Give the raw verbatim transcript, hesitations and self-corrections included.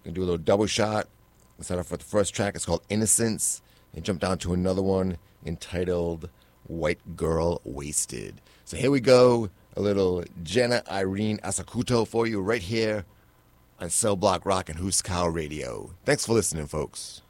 Gonna do a little double shot. Let's start off with the first track. It's called Innocence. And jump down to another one entitled White Girl Wasted. So here we go. A little Jenna Irene Asakuto for you right here on Cell Block Rock and Huskau Radio. Thanks for listening, folks.